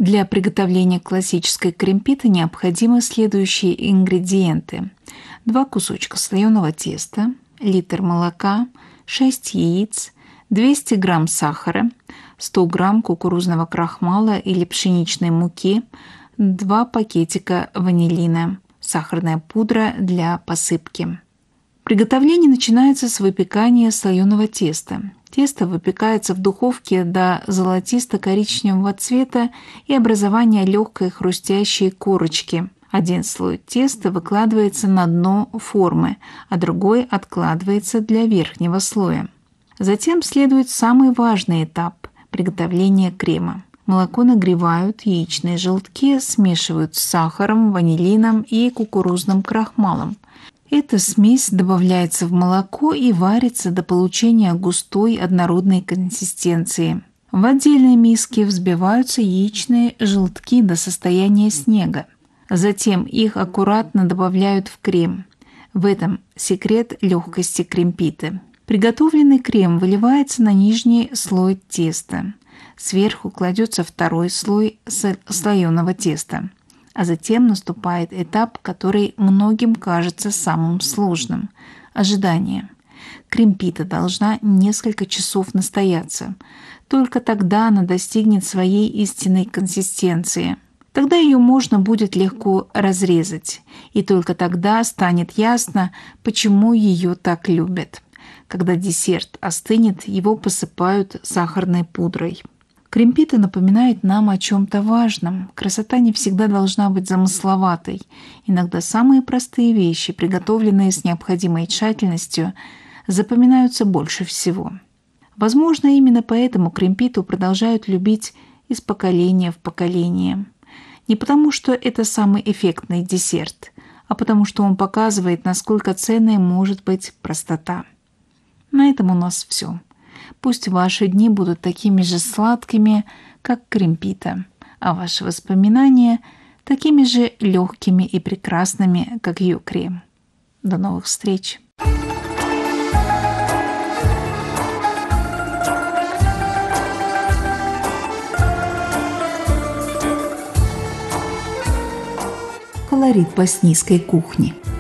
Для приготовления классической крем-питы необходимы следующие ингредиенты: 2 кусочка слоеного теста, литр молока, 6 яиц, 200 грамм сахара, 100 грамм кукурузного крахмала или пшеничной муки, 2 пакетика ванилина, сахарная пудра для посыпки. Приготовление начинается с выпекания слоеного теста. Тесто выпекается в духовке до золотисто-коричневого цвета и образования легкой хрустящей корочки. Один слой теста выкладывается на дно формы, а другой откладывается для верхнего слоя. Затем следует самый важный этап – приготовление крема. Молоко нагревают, яичные желтки смешивают с сахаром, ванилином и кукурузным крахмалом. Эта смесь добавляется в молоко и варится до получения густой однородной консистенции. В отдельной миске взбиваются яичные желтки до состояния снега. Затем их аккуратно добавляют в крем. В этом секрет легкости крем-питы. Приготовленный крем выливается на нижний слой теста. Сверху кладется второй слой слоеного теста. А затем наступает этап, который многим кажется самым сложным – ожидание. Крем-пита должна несколько часов настояться. Только тогда она достигнет своей истинной консистенции. Тогда ее можно будет легко разрезать. И только тогда станет ясно, почему ее так любят. Когда десерт остынет, его посыпают сахарной пудрой. Крем-пита напоминает нам о чем-то важном. Красота не всегда должна быть замысловатой. Иногда самые простые вещи, приготовленные с необходимой тщательностью, запоминаются больше всего. Возможно, именно поэтому крем-питу продолжают любить из поколения в поколение. Не потому, что это самый эффектный десерт, а потому, что он показывает, насколько ценной может быть простота. На этом у нас все. Пусть ваши дни будут такими же сладкими, как крем-пита, а ваши воспоминания такими же легкими и прекрасными, как ее крем. До новых встреч! Колорит боснийской кухни.